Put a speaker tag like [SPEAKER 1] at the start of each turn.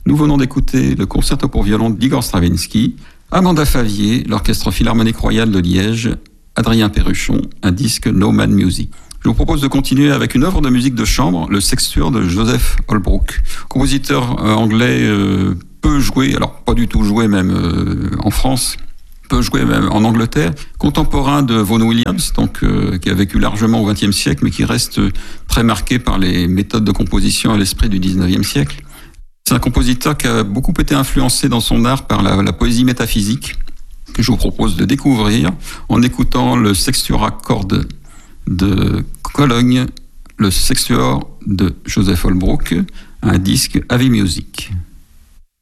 [SPEAKER 1] Nous venons d'écouter le concerto pour violon d'Igor Stravinsky, Amanda Favier, l'Orchestre Philharmonique Royal de Liège, Adrien Perruchon, un disque No Man Music. Je vous propose de continuer avec une œuvre de musique de chambre, le Sextuor de Joseph Holbrook. Compositeur anglais peu joué, alors pas du tout joué même en France, peu joué même en Angleterre, contemporain de Vaughan Williams, donc qui a vécu largement au XXe siècle, mais qui reste très marqué par les méthodes de composition et l'esprit du XIXe siècle. C'est un compositeur qui a beaucoup été influencé dans son art par la poésie métaphysique, que je vous propose de découvrir en écoutant le Sextuor à cordes de Cologne, le Sextuor de Joseph Holbrook, un disque Heavy Music.